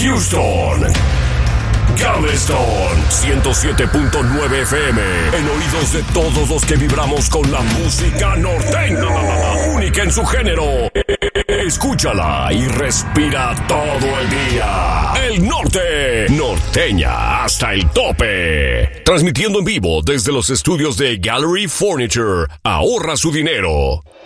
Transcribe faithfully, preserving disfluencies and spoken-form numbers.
Houston, Galveston, ciento siete punto nueve F M, en oídos de todos los que vibramos con la música norteña, única en su género. Escúchala y respira todo el día. El norte, norteña hasta el tope. Transmitiendo en vivo desde los estudios de Gallery Furniture. Ahorra su dinero.